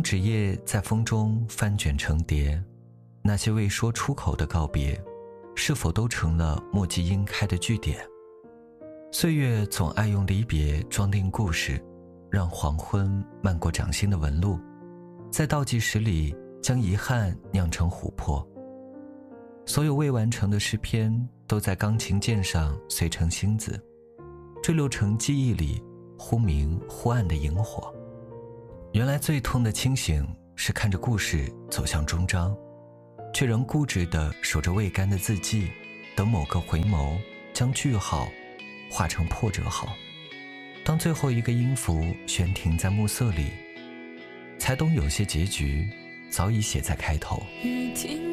纸页在风中翻卷成蝶，那些未说出口的告别，是否都成了墨迹晕开的句点？岁月总爱用离别装订故事，让黄昏漫过掌心的纹路，在倒计时里将遗憾酿成琥珀。所有未完成的诗篇都在钢琴键上碎成星子，坠落成记忆里忽明忽暗的萤火。原来最痛的清醒是看着故事走向终章，却仍固执地守着未干的字迹，等某个回眸将句号画成破折号。当最后一个音符悬停在暮色里，才懂有些结局早已写在开头。 雨停